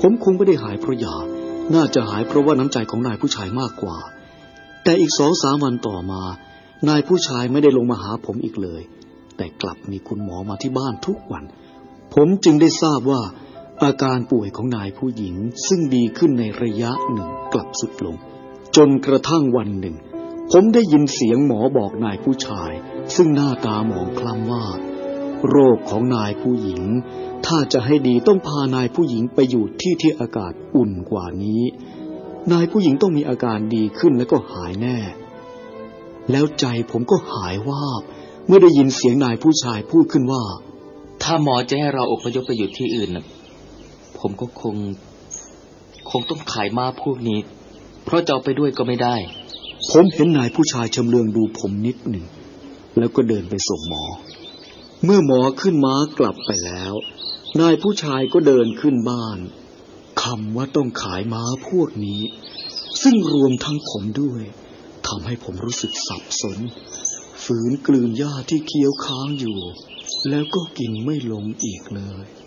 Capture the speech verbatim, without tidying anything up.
ผมคงไม่ได้หายเพราะยาน่าจะหายเพราะว่าน้ำใจของนายผู้ชายมากกว่าแต่อีกสองสามวันต่อมานายผู้ชายไม่ได้ลงมาหาผมอีกเลยแต่กลับมีคุณหมอมาที่บ้านทุกวันผมจึงได้ทราบว่าอาการป่วยของนายผู้หญิงซึ่งดีขึ้นในระยะหนึ่งกลับทรุดลงจนกระทั่งวันหนึ่งผมได้ยินเสียงหมอบอกนายผู้ชายซึ่งหน้าตาหมองคล้ำว่าโรคของนายผู้หญิงถ้าจะให้ดีต้องพานายผู้หญิงไปอยู่ที่ที่อากาศอุ่นกว่านี้นายผู้หญิงต้องมีอาการดีขึ้นแล้วก็หายแน่แล้วใจผมก็หายวาบเมื่อได้ยินเสียงนายผู้ชายพูดขึ้นว่าถ้าหมอจะให้เราอพยพไปอยู่ที่อื่นนะผมก็คงคงต้องขายม้าพวกนี้เพราะจะเอาไปด้วยก็ไม่ได้ผมเห็นนายผู้ชายชำเลืองดูผมนิดหนึ่งแล้วก็เดินไปส่งหมอเมื่อหมอขึ้นม้ากลับไปแล้วนายผู้ชายก็เดินขึ้นบ้านคำว่าต้องขายม้าพวกนี้ซึ่งรวมทั้งผมด้วยทำให้ผมรู้สึกสับสนฝืนกลืนหญ้าที่เคี้ยวค้างอยู่แล้วก็กินไม่ลงอีกเลย